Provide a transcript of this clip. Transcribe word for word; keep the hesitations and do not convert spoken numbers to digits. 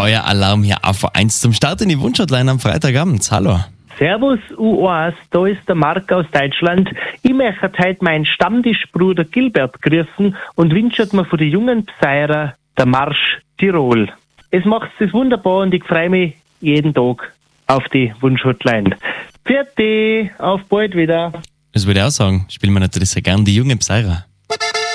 euer Alarm hier auf eins zum Start in die Wunschhotline am Freitagabend. Hallo. Servus U eins, da ist der Marc aus Deutschland. Ich möchte heute meinen Stammtischbruder Gilbert grüßen und wünsche mir für die jungen Pseirer der Marsch Tirol. Es macht es wunderbar und ich freue mich jeden Tag auf die Wunschhotline. Fertig, auf bald wieder. Das würde ich auch sagen. Spielen wir natürlich sehr gern die jungen Pseirer.